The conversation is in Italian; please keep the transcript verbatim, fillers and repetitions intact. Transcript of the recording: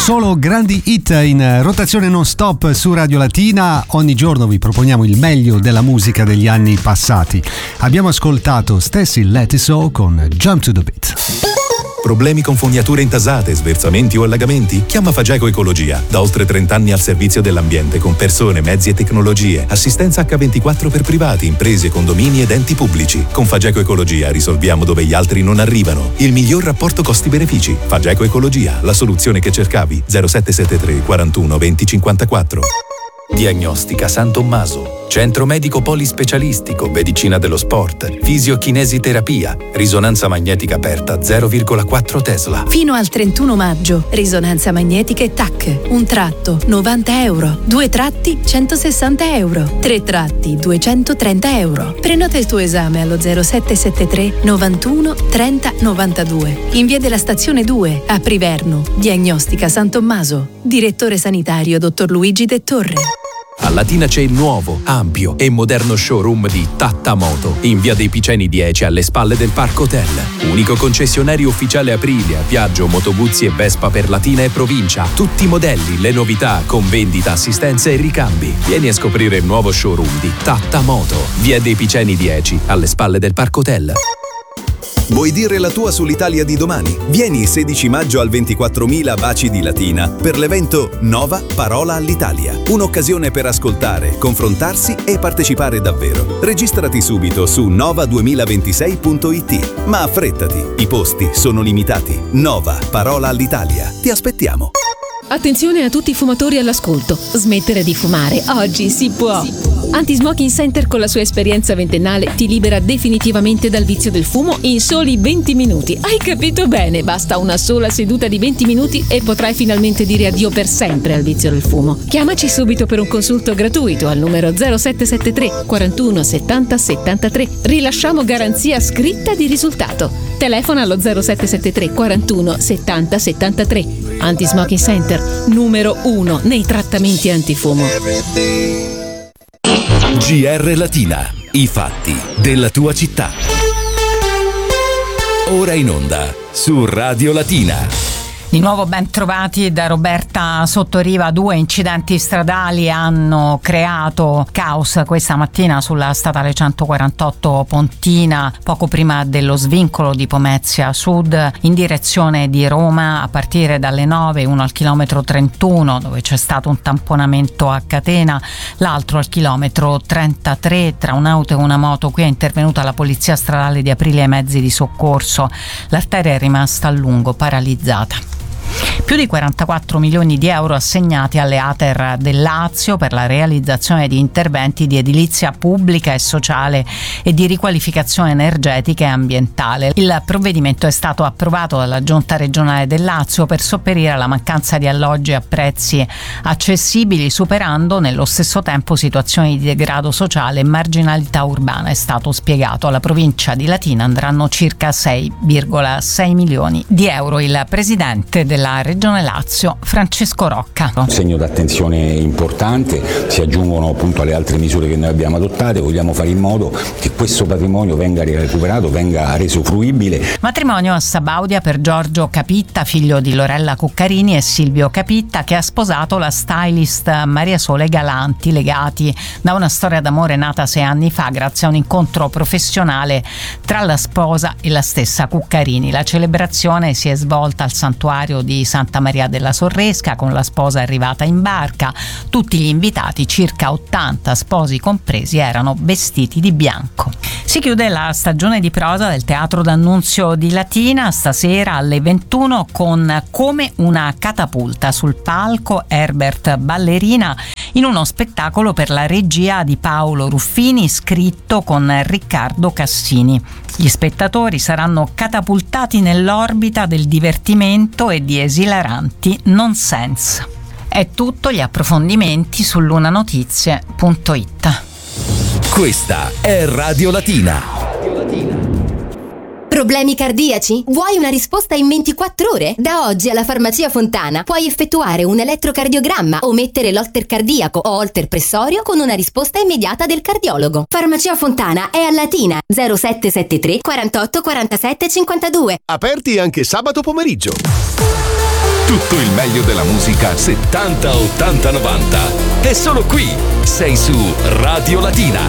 Solo grandi hit in rotazione non stop su Radio Latina. Ogni giorno vi proponiamo il meglio della musica degli anni passati. Abbiamo ascoltato Stacy Lattisoe con Jump to the Beat. Problemi con fognature intasate, sversamenti o allagamenti? Chiama Fageco Ecologia. Da oltre trenta anni al servizio dell'ambiente con persone, mezzi e tecnologie. Assistenza acca ventiquattro per privati, imprese, condomini ed enti pubblici. Con Fageco Ecologia risolviamo dove gli altri non arrivano. Il miglior rapporto costi-benefici. Fageco Ecologia, la soluzione che cercavi. zero sette sette tre quarantuno venti cinquantaquattro. Diagnostica San Tommaso. Centro medico polispecialistico, medicina dello sport, fisiochinesiterapia, risonanza magnetica aperta zero virgola quattro Tesla. Fino al trentuno maggio, risonanza magnetica e T A C. Un tratto novanta euro, due tratti centosessanta euro, tre tratti duecentotrenta euro. Prenota il tuo esame allo zero sette sette tre novantuno trenta novantadue. In via della stazione due, a Priverno. Diagnostica San Tommaso. Direttore sanitario dottor Luigi De Torre. A Latina c'è il nuovo, ampio e moderno showroom di Tattamoto in via dei Piceni dieci alle spalle del Parco Hotel. Unico concessionario ufficiale Aprilia, Piaggio, Moto Guzzi e Vespa per Latina e provincia. Tutti i modelli, le novità con vendita, assistenza e ricambi. Vieni a scoprire il nuovo showroom di Tattamoto, via dei Piceni dieci alle spalle del Parco Hotel. Vuoi dire la tua sull'Italia di domani? Vieni il sedici maggio al ventiquattromila Baci di Latina per l'evento Nova Parola all'Italia. Un'occasione per ascoltare, confrontarsi e partecipare davvero. Registrati subito su nova duemilaventisei punto it. Ma affrettati, i posti sono limitati. Nova Parola all'Italia. Ti aspettiamo. Attenzione a tutti i fumatori all'ascolto. Smettere di fumare oggi si può. Anti-Smoking Center con la sua esperienza ventennale ti libera definitivamente dal vizio del fumo in soli venti minuti. Hai capito bene? Basta una sola seduta di venti minuti e potrai finalmente dire addio per sempre al vizio del fumo. Chiamaci subito per un consulto gratuito al numero zero sette sette tre quarantuno settanta settantatré. Rilasciamo garanzia scritta di risultato. Telefona allo zero sette sette tre quarantuno settanta settantatré. Anti-Smoking Center, numero uno nei trattamenti antifumo. G R Latina, i fatti della tua città. Ora in onda su Radio Latina. Di nuovo ben trovati da Roberta Sottoriva. Due incidenti stradali hanno creato caos questa mattina sulla statale centoquarantotto Pontina, poco prima dello svincolo di Pomezia Sud in direzione di Roma, a partire dalle nove, uno al chilometro trentuno dove c'è stato un tamponamento a catena, l'altro al chilometro trentatré tra un'auto e una moto. Qui è intervenuta la polizia stradale di Aprilia e i mezzi di soccorso. L'arteria è rimasta a lungo paralizzata. Più di quarantaquattro milioni di euro assegnati alle ATER del Lazio per la realizzazione di interventi di edilizia pubblica e sociale e di riqualificazione energetica e ambientale. Il provvedimento è stato approvato dalla Giunta regionale del Lazio per sopperire alla mancanza di alloggi a prezzi accessibili, superando nello stesso tempo situazioni di degrado sociale e marginalità urbana. È stato spiegato. Alla provincia di Latina andranno circa sei virgola sei milioni di euro. Il presidente della Regione Lazio, Francesco Rocca. Un segno d'attenzione importante, si aggiungono appunto alle altre misure che noi abbiamo adottate. Vogliamo fare in modo che questo patrimonio venga recuperato, venga reso fruibile. Matrimonio a Sabaudia per Giorgio Capitta, figlio di Lorella Cuccarini e Silvio Capitta, che ha sposato la stylist Maria Sole Galanti, legati da una storia d'amore nata sei anni fa grazie a un incontro professionale tra la sposa e la stessa Cuccarini. La celebrazione si è svolta al santuario di Santa Maria della Sorresca, con la sposa arrivata in barca. Tutti gli invitati, circa ottanta sposi compresi, erano vestiti di bianco. Si chiude la stagione di prosa del Teatro D'Annunzio di Latina stasera alle ventuno con Come una catapulta. Sul palco Herbert Ballerina in uno spettacolo per la regia di Paolo Ruffini, scritto con Riccardo Cassini. Gli spettatori saranno catapultati nell'orbita del divertimento e di esilaranti nonsense. È tutto, gli approfondimenti su lunanotizie punto it. Questa è Radio Latina. Problemi cardiaci? Vuoi una risposta in ventiquattro ore? Da oggi alla Farmacia Fontana puoi effettuare un elettrocardiogramma o mettere l'holter cardiaco o holter pressorio con una risposta immediata del cardiologo. Farmacia Fontana è a Latina, zero sette sette tre quarantotto quarantasette cinquantadue. Aperti anche sabato pomeriggio. Tutto il meglio della musica settanta, ottanta, novanta. È solo qui. Sei su Radio Latina.